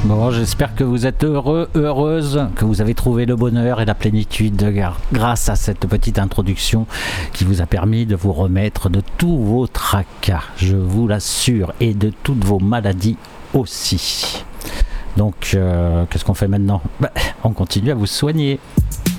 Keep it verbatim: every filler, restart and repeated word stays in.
Bon, j'espère que vous êtes heureux, heureuse, que vous avez trouvé le bonheur et la plénitude grâce à cette petite introduction qui vous a permis de vous remettre de tous vos tracas, je vous l'assure, et de toutes vos maladies aussi. Donc, euh, qu'est-ce qu'on fait maintenant ? Bah, on continue à vous soigner.